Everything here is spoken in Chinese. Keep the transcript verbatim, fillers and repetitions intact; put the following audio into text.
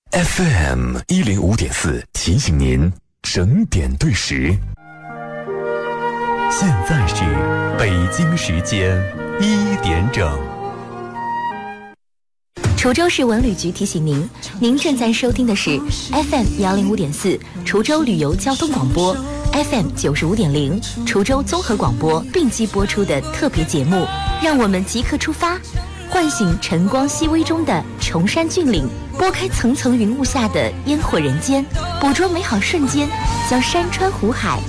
F M 一零五点四提醒您整点对时。现在是北京时间一点整。 滁州市文旅局提醒您，您正在收听的是 F M 一零五点四滁州旅游交通广播 ，F M 九十五点零滁州综合广播并机播出的特别节目。让我们即刻出发，唤醒晨光熹微中的崇山峻岭，拨开层层云雾下的烟火人间，捕捉美好瞬间，将山川湖海